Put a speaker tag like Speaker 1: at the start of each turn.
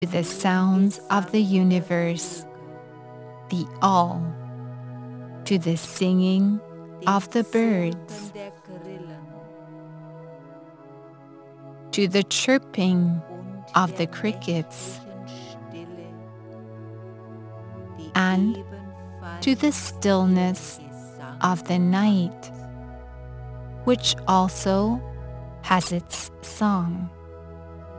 Speaker 1: to the sounds of the universe, the all, to the singing of the birds, to the chirping of the crickets, and to the stillness of the night, which also has its song.